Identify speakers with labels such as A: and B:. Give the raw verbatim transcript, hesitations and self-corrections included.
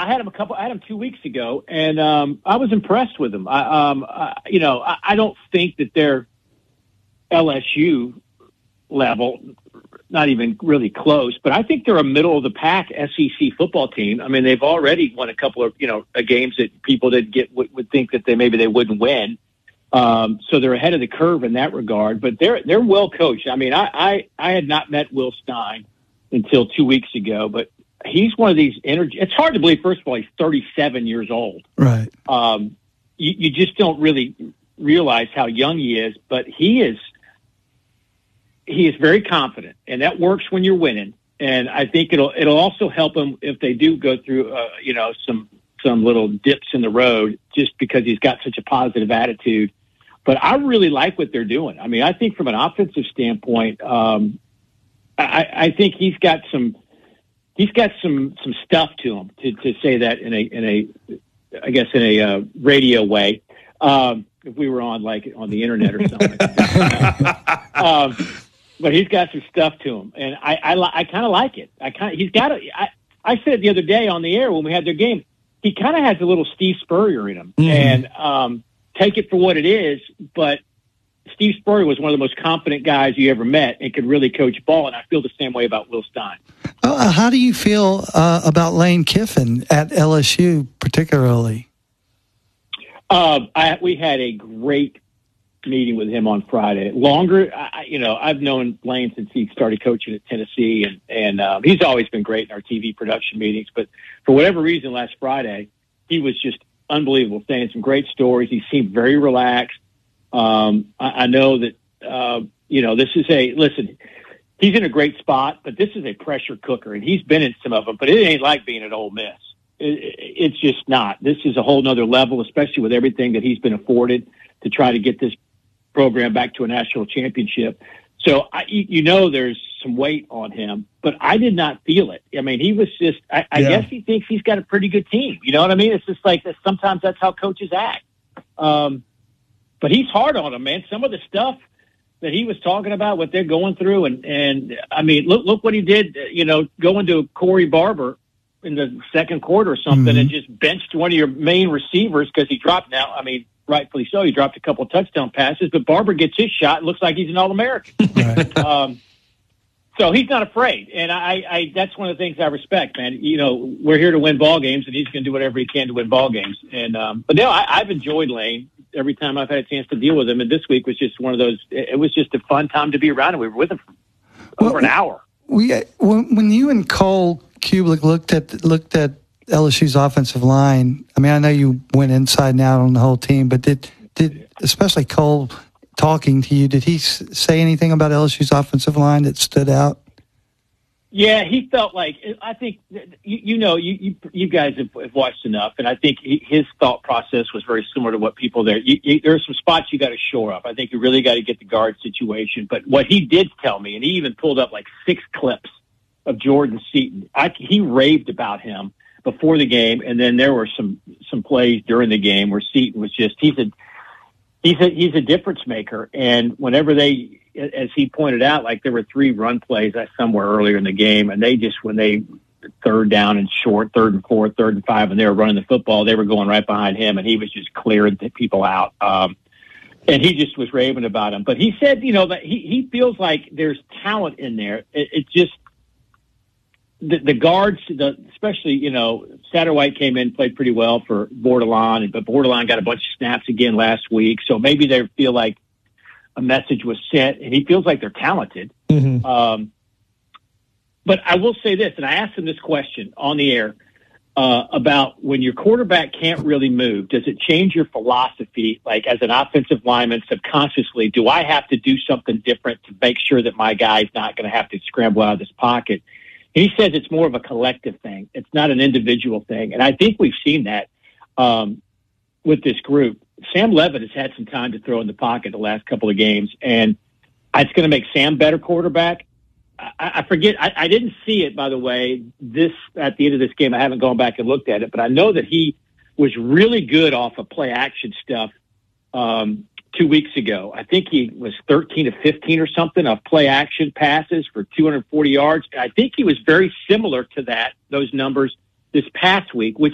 A: I had him a couple. I had him two weeks ago, and um, I was impressed with him. I, um, I, you know, I, I don't think that they're L S U level, not even really close, but I think they're a middle of the pack S E C football team. I mean, they've already won a couple of, you know, games that people didn't get would, would think that they maybe they wouldn't win. Um, so they're ahead of the curve in that regard, but they're they're well coached. I mean, I I, I had not met Will Stein until two weeks ago, but he's one of these energy. It's hard to believe. First of all, he's thirty-seven years old.
B: Right.
A: Um, you, you just don't really realize how young he is, but he is. He is very confident, and that works when you're winning. And I think it'll it'll also help him if they do go through, uh, you know, some some little dips in the road, just because he's got such a positive attitude. But I really like what they're doing. I mean, I think from an offensive standpoint, um, I, I think he's got some he's got some some stuff to him, to, to say that in a in a I guess in a uh, radio way. Um, if we were on like on the internet or something. um, But he's got some stuff to him, and I I, I kind of like it. I kind he's got a. I, I said the other day on the air when we had their game, he kind of has a little Steve Spurrier in him, mm-hmm. and um, take it for what it is. But Steve Spurrier was one of the most confident guys you ever met, and could really coach ball. And I feel the same way about Will Stein.
B: Uh, how do you feel uh, about Lane Kiffin at L S U, particularly?
A: Uh, I, we had a great meeting with him on Friday. Longer, I, you know, I've known Lane since he started coaching at Tennessee, and and um, he's always been great in our T V production meetings. But for whatever reason, last Friday, he was just unbelievable, saying some great stories. He seemed very relaxed. Um, I, I know that, uh, you know, this is a, listen, he's in a great spot, but this is a pressure cooker, and he's been in some of them, but it ain't like being at Ole Miss. It, it, it's just not. This is a whole nother level, especially with everything that he's been afforded to try to get this program back to a national championship. So I, you know, there's some weight on him, but I did not feel it. I mean, he was just, I, I yeah. guess he thinks he's got a pretty good team. You know what I mean? It's just like this. Sometimes that's how coaches act. Um, but he's hard on him, man. Some of the stuff that he was talking about, what they're going through. And, and I mean, look, look what he did, you know, going to Corey Barber in the second quarter or something, mm-hmm. and just benched one of your main receivers because he dropped now. I mean, rightfully so. He dropped a couple of touchdown passes, but Barber gets his shot. It looks like he's an All-American. Right. Um, so he's not afraid. And I, I, that's one of the things I respect, man. You know, we're here to win ball games, and he's going to do whatever he can to win ball games. And, um, but no, I, I've enjoyed Lane every time I've had a chance to deal with him. And this week was just one of those, it was just a fun time to be around him. We were with him for over well, an hour.
B: We, when, when you and Cole Cubelic looked at, looked at, L S U's offensive line, I mean, I know you went inside and out on the whole team, but did, did especially Cole talking to you, did he say anything about L S U's offensive line that stood out?
A: Yeah, he felt like, I think, you, you know, you, you you guys have, have watched enough, and I think he, his thought process was very similar to what people there, you, you, there are some spots you got to shore up. I think you really got to get the guard situation, but what he did tell me, and he even pulled up like six clips of Jordan Seaton, I, he raved about him before the game, and then there were some some plays during the game where Seaton was just he's a he's a he's a difference maker. And whenever they, as he pointed out, like there were three run plays somewhere earlier in the game, and they just when they third down and short, third and four, third and five, and they were running the football, they were going right behind him, and he was just clearing people out. Um, and he just was raving about him. But he said, you know, that he he feels like there's talent in there. It, it's just. The, the guards, the, especially, you know, Satterwhite came in, played pretty well for Bordelon, but Bordelon got a bunch of snaps again last week. So maybe they feel like a message was sent, and he feels like they're talented. Mm-hmm. Um, but I will say this, and I asked him this question on the air uh, about when your quarterback can't really move, does it change your philosophy? Like as an offensive lineman, subconsciously, do I have to do something different to make sure that my guy's not going to have to scramble out of this pocket? He says it's more of a collective thing. It's not an individual thing. And I think we've seen that um, with this group. Sam Levitt has had some time to throw in the pocket the last couple of games, and it's going to make Sam better quarterback. I, I forget. I, I didn't see it, by the way, this at the end of this game. I haven't gone back and looked at it, but I know that he was really good off of play action stuff um, two weeks ago. I think he was thirteen to fifteen or something of play action passes for two hundred forty yards. I think he was very similar to that, those numbers this past week, which